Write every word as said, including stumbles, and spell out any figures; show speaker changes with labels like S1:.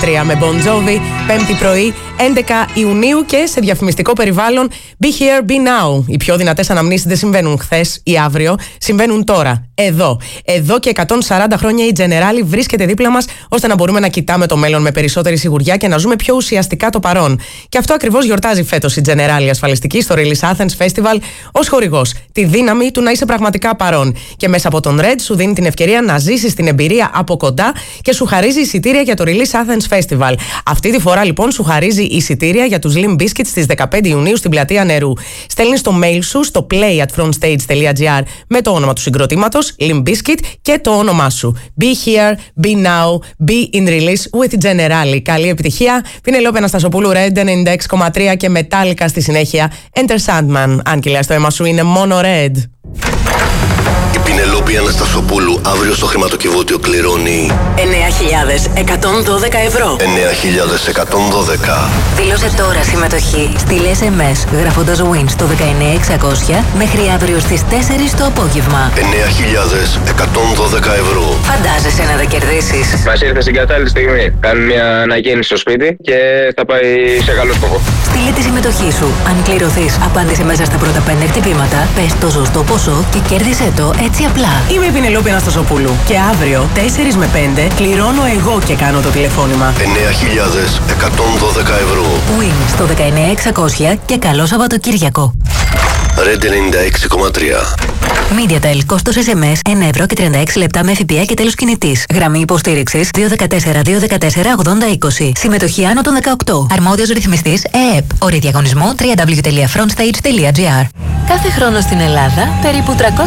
S1: τρία με Bon Jovi, πέμπτη πρωί, έντεκα Ιουνίου και σε διαφημιστικό περιβάλλον Be Here, Be Now. Οι πιο δυνατές αναμνήσεις δεν συμβαίνουν χθες ή αύριο, συμβαίνουν τώρα, εδώ. Εδώ και εκατόν σαράντα χρόνια η Generali βρίσκεται δίπλα μας ώστε να μπορούμε να κοιτάμε το μέλλον με περισσότερη σιγουριά και να ζούμε πιο ουσιαστικά το παρόν. Και αυτό ακριβώς γιορτάζει φέτος η Generali ασφαλιστική στο Release Athens Festival ως χορηγός. Τη δύναμη του να είσαι πραγματικά παρόν. Και μέσα από τον Red σου δίνει την ευκαιρία να ζήσεις την εμπειρία από κοντά και σου χαρίζει εισιτήρια για το Release Athens Festival. Αυτή τη φορά λοιπόν σου χαρίζει εισιτήρια για τους Limp Bizkit στις δεκαπέντε Ιουνίου στην Πλατεία Νερού. Στέλνεις το mail σου στο play at frontstage dot gr με το όνομα του συγκροτήματος Limp Bizkit και το όνομά σου. Be here, be now, be in release with Generali. Καλή επιτυχία. Πινελόπη Αναστασοπούλου, Red ενενήντα έξι κόμμα τρία και Metallica στη συνέχεια. Enter Sandman. Αν κυλιάς το αίμα σου είναι μόνο Red.
S2: Η Πινελόπη Αναστασοπούλου αύριο στο χρηματοκιβώτιο κληρώνει
S3: εννέα χιλιάδες εκατόν δώδεκα ευρώ.
S2: εννέα χιλιάδες εκατόν δώδεκα.
S3: Δήλωσε τώρα συμμετοχή. Στείλε ες εμ ες γράφοντας win στο δεκαεννέα εξακόσια μέχρι αύριο στις τέσσερις το απόγευμα.
S2: εννέα χιλιάδες εκατόν δώδεκα ευρώ.
S3: Φαντάζεσαι να τα κερδίσεις.
S4: Μας ήρθε στην κατάλληλη στιγμή. Κάνουμε μια ανακαίνιση στο σπίτι και θα πάει σε καλό σκοπό.
S3: Στείλε τη συμμετοχή σου. Αν κληρωθείς, απάντησε μέσα στα πρώτα πέντε χτυπήματα, πες το σωστό ποσό και κέρδισε το έτσι απλά.
S1: Είμαι η Πινελόπη Αναστασοπούλου και αύριο τέσσερις με πέντε κληρώνω εγώ και κάνω το τηλεφώνημα.
S2: εννέα χιλιάδες εκατόν δώδεκα ευρώ.
S3: Win στο δεκαεννέα εξακόσια και καλό Σαββατοκύριακο.
S2: Red ενενήντα έξι κόμμα τρία.
S3: MediaTel, κόστος ες εμ ες ένα ευρώ και τριάντα έξι λεπτά με ΦΠΑ και τέλος κινητής. Γραμμή υποστήριξης δύο ένα τέσσερα δύο ένα τέσσερα ογδόντα είκοσι. Συμμετοχή άνω των δεκαοκτώ. Αρμόδιος ρυθμιστής ΕΕΠ. Όροι διαγωνισμού double-u double-u double-u τελεία frontstage τελεία gr. Κάθε χρόνο στην Ελλάδα περίπου τριακόσιες